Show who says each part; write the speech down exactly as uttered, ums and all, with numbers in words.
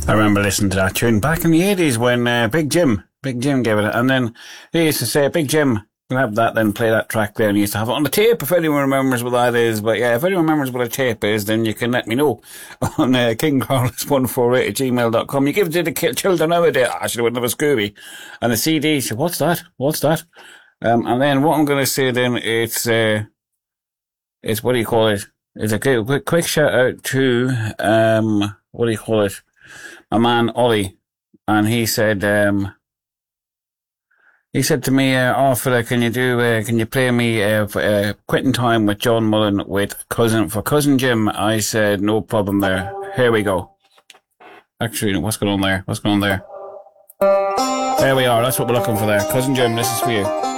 Speaker 1: I remember listening to that tune back in the eighties when uh, Big Jim, Big Jim gave it, and then he used to say, Big Jim, grab that, then play that track there, and he used to have it on the tape, if anyone remembers what that is. But yeah, if anyone remembers what a tape is, then you can let me know on uh, king carlos one four eight at gmail dot com. You give it to the children nowadays, I should have went a Scooby, and the C D, so what's that? What's that? Um, and then what I'm going to say then, it's, uh, it's, what do you call it? It's a quick, quick shout out to, um, what do you call it? My man Ollie, and he said, um, he said to me, uh, oh, fella, can you do, uh, can you play me, uh, for, uh, Quitting Time with John Mullen with Cousin, for Cousin Jim? I said, no problem there. Here we go. Actually, what's going on there? What's going on there? There we are. That's what we're looking for there. Cousin Jim, this is for you.